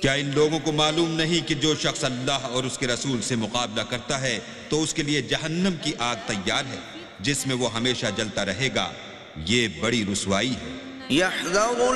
क्या इन लोगों को मालूम नहीं कि जो शख्स अल्लाह और उसके रसूल से मुकाबला करता है तो उसके लिए जहन्नम की आग तैयार है जिसमें वो हमेशा जलता रहेगा। ये बड़ी रुसवाई है।